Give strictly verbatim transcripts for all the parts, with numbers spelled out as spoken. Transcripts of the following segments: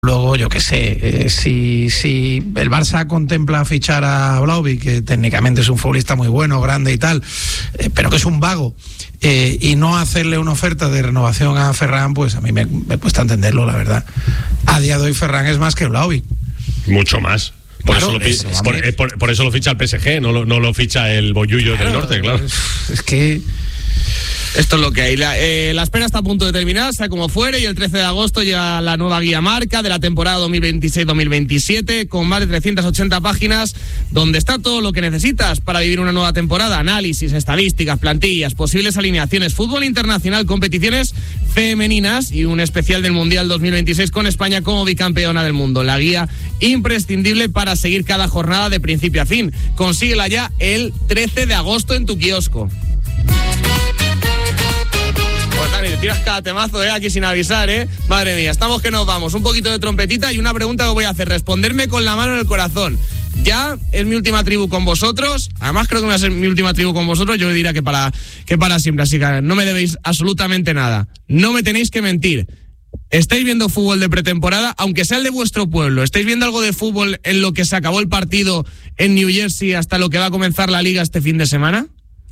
Luego, yo qué sé, eh, si, si el Barça contempla fichar a Vlahovic, que técnicamente es un futbolista muy bueno, grande y tal, eh, pero que es un vago, eh, y no hacerle una oferta de renovación a Ferran, pues a mí me, me cuesta entenderlo, la verdad. A día de hoy Ferran es más que Vlahovic. Mucho más. Por, claro, eso lo, es, por, es que, por, por eso lo ficha el P S G, no lo, no lo ficha el Bollullo claro, del Norte, claro. Es que... Esto es lo que hay. La, eh, la espera está a punto de terminar, sea como fuere, y el trece de agosto llega la nueva guía marca de la temporada dos mil veintiséis dos mil veintisiete, con más de trescientas ochenta páginas, donde está todo lo que necesitas para vivir una nueva temporada: análisis, estadísticas, plantillas, posibles alineaciones, fútbol internacional, competiciones femeninas y un especial del Mundial dos mil veintiséis con España como bicampeona del mundo. La guía imprescindible para seguir cada jornada de principio a fin. Consíguela ya el trece de agosto en tu kiosco. Te tiras cada temazo, ¿eh? Aquí sin avisar, ¿eh? Madre mía, estamos que nos vamos. Un poquito de trompetita y una pregunta que voy a hacer. Responderme con la mano en el corazón. Ya es mi última tribu con vosotros. Además creo que va a ser mi última tribu con vosotros. Yo diría que para, que para siempre. Así que no me debéis absolutamente nada. No me tenéis que mentir. ¿Estáis viendo fútbol de pretemporada? Aunque sea el de vuestro pueblo. ¿Estáis viendo algo de fútbol en lo que se acabó el partido en New Jersey hasta lo que va a comenzar la liga este fin de semana?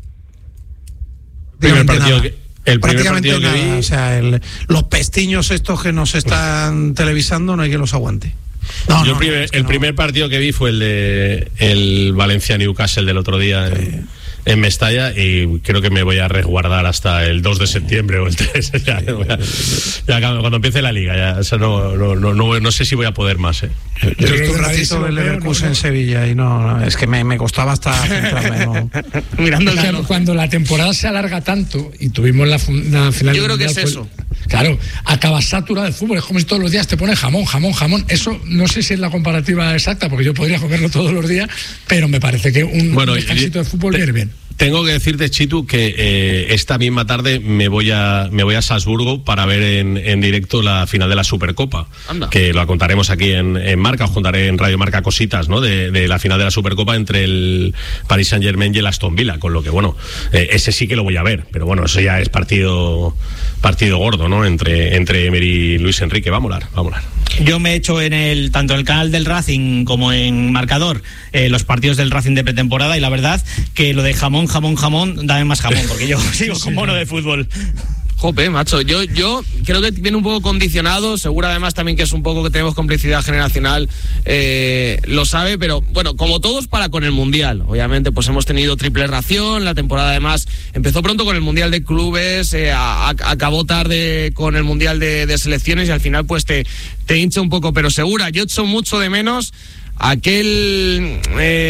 Primer partido que... El prácticamente nada, que vi... o sea, el, los pestiños estos que nos están televisando no hay que los aguante. No, Yo no, primer, no, es que el no. primer partido que vi fue el de el Valencia-Newcastle del otro día sí. en, en Mestalla, y creo que me voy a resguardar hasta el dos de septiembre o el tres. Ya, ya, ya cuando empiece la liga, ya, o sea, no, no, no, no, no sé si voy a poder más. ¿eh? Yo, yo he visto un ratito el Leverkusen en Sevilla y no, no, es que me, me costaba hasta centrarme. No. Mirando el claro, cuando la temporada se alarga tanto y tuvimos la, la final. Yo creo que es fue, eso. Claro, acabas saturado de fútbol, es como si todos los días te pones jamón, jamón, jamón. Eso no sé si es la comparativa exacta, porque yo podría comerlo todos los días, pero me parece que un, bueno, un descansito de fútbol te, viene bien. Tengo que decirte, Chitu, que eh, esta misma tarde me voy a me voy a Salzburgo para ver en, en directo la final de la Supercopa. Anda. Que lo contaremos aquí en, en Marca, os contaré en Radio Marca cositas, ¿no? De, de la final de la Supercopa entre el Paris Saint-Germain y el Aston Villa, con lo que, bueno, eh, ese sí que lo voy a ver, pero bueno, eso ya es partido partido gordo, ¿no? Entre, entre Emery y Luis Enrique, va a molar, va a molar. Yo me he hecho en el tanto en el canal del Racing como en Marcador eh, los partidos del Racing de pretemporada, y la verdad que lo de jamón, jamón, jamón, dame más jamón, porque yo sigo con mono de fútbol. Jope, macho, yo, yo creo que viene un poco condicionado, seguro además también que es un poco que tenemos complicidad generacional, eh, lo sabe, pero bueno, como todos para con el Mundial, obviamente pues hemos tenido triple ración, la temporada además empezó pronto con el Mundial de Clubes, eh, a, a, acabó tarde con el Mundial de, de Selecciones, y al final pues te, te hincha un poco, pero segura, yo echo mucho de menos aquel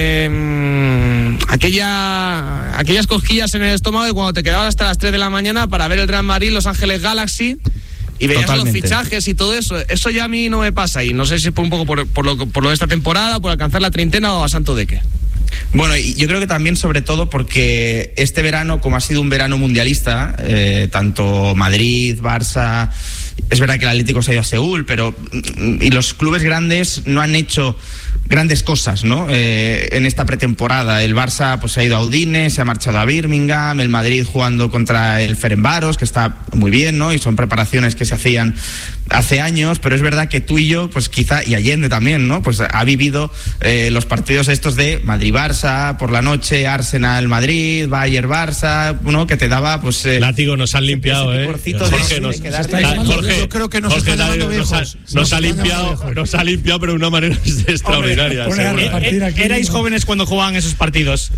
eh, aquella aquellas cosquillas en el estómago de cuando te quedabas hasta las tres de la mañana para ver el Real Madrid, Los Ángeles Galaxy, y veías Totalmente. Los fichajes y todo eso. Eso ya a mí no me pasa, y no sé si es por un poco por, por, lo, por lo de esta temporada, por alcanzar la treintena, o a santo de qué. Bueno, y yo creo que también, sobre todo, porque este verano, como ha sido un verano mundialista, eh, tanto Madrid, Barça, es verdad que el Atlético se ha ido a Seúl, pero y los clubes grandes no han hecho grandes cosas, ¿no? Eh, en esta pretemporada. El Barça pues se ha ido a Udine, se ha marchado a Birmingham, el Madrid jugando contra el Ferencváros, que está muy bien, ¿no? Y son preparaciones que se hacían hace años, pero es verdad que tú y yo, pues quizá, y Allende también, ¿no? Pues ha vivido eh, los partidos estos de Madrid-Barça, por la noche, Arsenal-Madrid, Bayern-Barça, ¿no? Que te daba, pues... Eh, Látigo, nos han limpiado, ¿eh? Jorge, nos, Jorge, yo creo que nos, Jorge, está Jorge nos, ha, nos, ha limpiado, nos ha limpiado, pero de una manera extraordinaria. Hombre, eh, eh, erais jóvenes cuando jugaban esos partidos.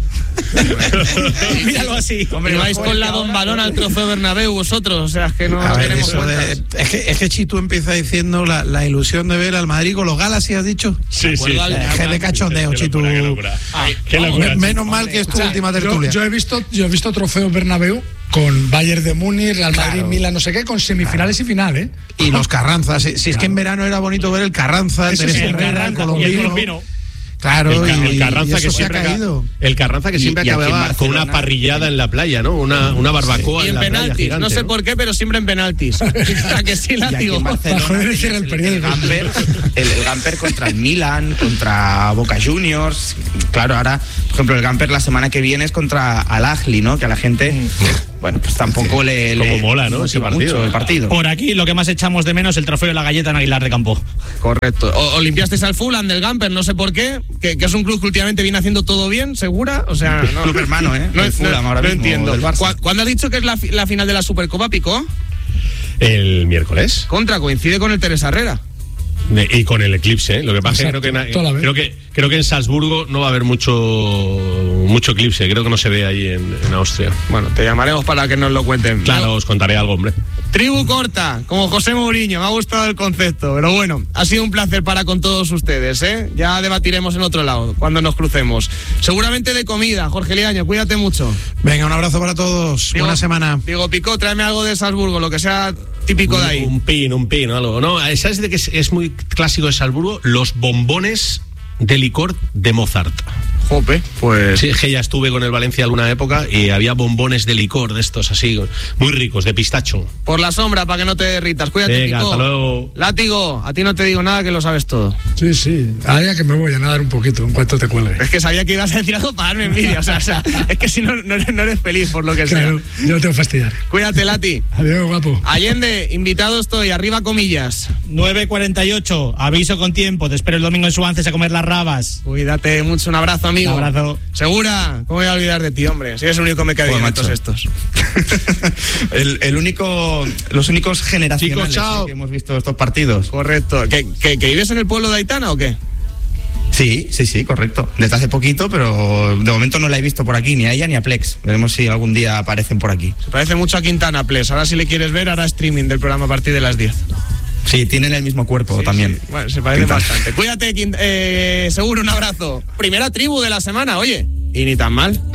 Míralo así. Hombre, vais con la Don Balón al Trofeo Bernabéu vosotros, o sea, es que no ver, tenemos de, es que es que Chitu empieza diciendo la, la ilusión de ver al Madrid con los Galaxy, ¿has dicho? Sí, sí. Es de cachondeo, Chitu. Menos mal que es tu o sea, última tertulia. Yo, yo he visto, yo he visto Trofeo Bernabéu con Bayern de Múnich, Real Madrid, claro. Milan, no sé qué, con semifinales claro. y final, ¿eh? Y los Carranza, si, si claro. es que en verano era bonito ver el Carranza, el Teresa Herrera, el colombino. Claro, el, el y, Carranza y que siempre ha caído. El Carranza que siempre y, acababa y con una parrillada en la playa, ¿no? Una, una barbacoa sí. y en, en la penaltis, playa gigante, no sé ¿no? por qué, pero siempre en penaltis. ¿A que sí, Látigo? El, el, Gamper, el, el Gamper contra el Milan, contra Boca Juniors. Claro, ahora, por ejemplo, el Gamper la semana que viene es contra Al Ahly, ¿no? Que a la gente bueno, pues tampoco le, le Como mola, ¿no? Ese partido. Mucho el partido. Por aquí lo que más echamos de menos el trofeo de la galleta en Aguilar de Campo. Correcto. O, o limpiasteis al Fulham del Gamper, no sé por qué, que, que es un club que últimamente viene haciendo todo bien, ¿segura? O sea, no, club hermano, ¿eh? No, El Fulham no, ahora no mismo, entiendo. del Barça. ¿Cu- ¿Cuándo has dicho que es la, fi- la final de la Supercopa, Pico? El miércoles. Contra, coincide con el Teresa Herrera. De- y con el eclipse, ¿eh? Lo que pasa es que creo que, na- toda la vez. creo que creo que en Salzburgo no va a haber mucho mucho eclipse, creo que no se ve ahí en, en Austria. Bueno, te llamaremos para que nos lo cuenten. Claro, os contaré algo, hombre. Tribu corta, como José Mourinho, me ha gustado el concepto, pero bueno, ha sido un placer para con todos ustedes, ¿eh? Ya debatiremos en otro lado, cuando nos crucemos. Seguramente de comida, Jorge Liaño, cuídate mucho. Venga, un abrazo para todos. Digo- Buena semana. Digo, Pico, tráeme algo de Salzburgo, lo que sea típico de ahí. Un, un pin, un pin, algo. No, ¿sabes de qué es, es muy clásico de Salzburgo? Los bombones de licor de Mozart. Jope, pues... Sí, que ya estuve con el Valencia alguna época y había bombones de licor de estos así, muy ricos, de pistacho. Por la sombra, para que no te derritas. Cuídate, Venga, Pico. hasta luego. Látigo, a ti no te digo nada, que lo sabes todo. Sí, sí. Ahora que me voy a nadar un poquito en cuanto te cuelgue. Es que sabía que ibas a decir algo para darme envidia. O sea, o sea, es que si no, no, eres, no eres feliz por lo que Claro, sea. yo no tengo que fastidiar. Cuídate, Lati. Adiós, guapo. Allende, invitado estoy, arriba comillas. nueve cuarenta y ocho, aviso con tiempo, te espero el domingo en Suances a comer las rabas. Cuídate mucho, un abrazo, amigo. Un abrazo. Segura, ¿cómo voy a olvidar de ti, hombre? Si eres el único que me queda bien en Joder, todos macho. estos. el, el único, los únicos generacionales Chicos, chao. eh, que hemos visto estos partidos. Correcto. ¿Que, que, que vives en el pueblo de Aitana o qué? Sí, sí, sí, correcto. Desde hace poquito, pero de momento no la he visto por aquí, ni a ella ni a Plex. Veremos si algún día aparecen por aquí. Se parece mucho a Quintana, Ples. Ahora si le quieres ver, hará streaming del programa a partir de las diez. Sí, tienen el mismo cuerpo Sí, también. sí. Bueno, se parece Quintana. bastante. Cuídate, Quint- eh, seguro, un abrazo. Primera tribu de la semana, oye. Y ni tan mal.